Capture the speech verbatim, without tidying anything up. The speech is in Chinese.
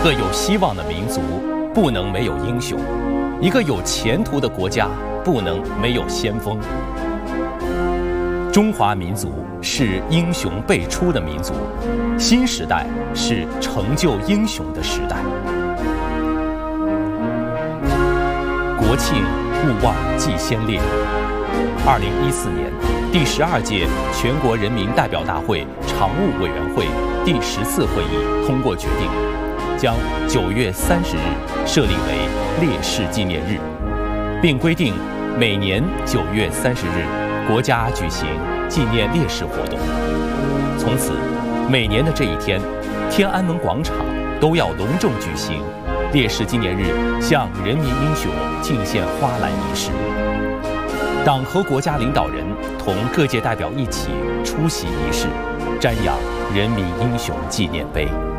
个有希望的民族不能没有英雄，一个有前途的国家不能没有先锋。中华民族是英雄辈出的民族，新时代是成就英雄的时代。国庆勿忘祭先烈。二零一四年第十二届全国人民代表大会常务委员会第十次会议通过决定，将九月三十日设立为烈士纪念日，并规定每年九月三十日国家举行纪念烈士活动。从此，每年的这一天，天安门广场都要隆重举行烈士纪念日向人民英雄敬献花篮仪式。党和国家领导人同各界代表一起出席仪式，瞻仰人民英雄纪念碑。